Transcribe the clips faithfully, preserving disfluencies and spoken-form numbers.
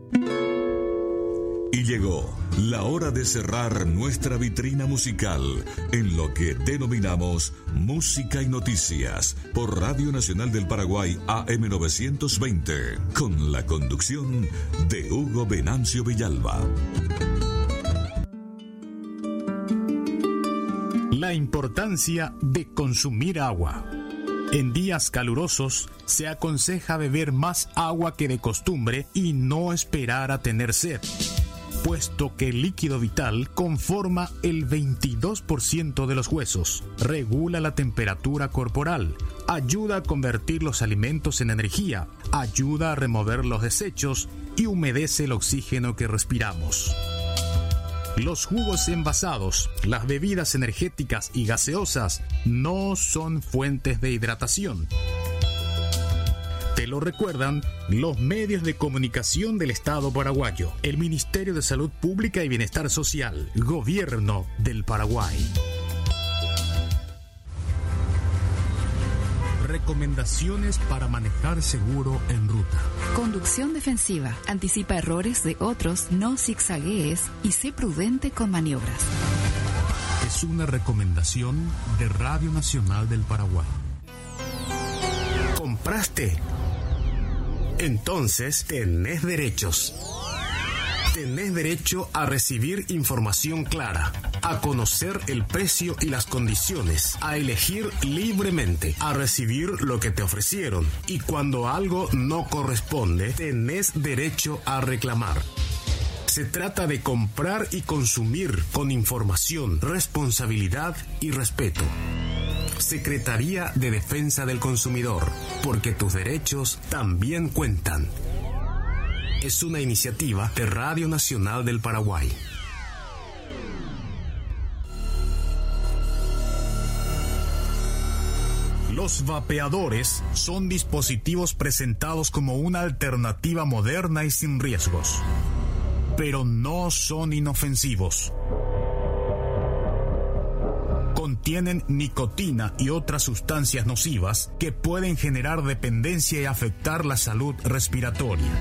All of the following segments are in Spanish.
Y llegó la hora de cerrar nuestra vitrina musical en lo que denominamos Música y Noticias por Radio Nacional del Paraguay A M novecientos veinte, con la conducción de Hugo Venancio Villalba. La importancia de consumir agua. En días calurosos se aconseja beber más agua que de costumbre y no esperar a tener sed, puesto que el líquido vital conforma el veintidós por ciento de los huesos, regula la temperatura corporal, ayuda a convertir los alimentos en energía, ayuda a remover los desechos y humedece el oxígeno que respiramos. Los jugos envasados, las bebidas energéticas y gaseosas no son fuentes de hidratación. Te lo recuerdan los medios de comunicación del Estado paraguayo, el Ministerio de Salud Pública y Bienestar Social, Gobierno del Paraguay. Recomendaciones para manejar seguro en ruta. Conducción defensiva. Anticipa errores de otros, no zigzaguees y sé prudente con maniobras. Es una recomendación de Radio Nacional del Paraguay. ¿Compraste? Entonces tenés derechos. Tenés derecho a recibir información clara, a conocer el precio y las condiciones, a elegir libremente, a recibir lo que te ofrecieron. Y cuando algo no corresponde, tenés derecho a reclamar. Se trata de comprar y consumir con información, responsabilidad y respeto. Secretaría de Defensa del Consumidor, porque tus derechos también cuentan. Es una iniciativa de Radio Nacional del Paraguay. Los vapeadores son dispositivos presentados como una alternativa moderna y sin riesgos, pero no son inofensivos. Contienen nicotina y otras sustancias nocivas que pueden generar dependencia y afectar la salud respiratoria.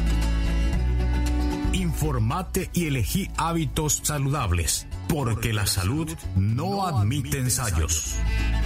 Informate y elegí hábitos saludables, porque la salud no admite ensayos.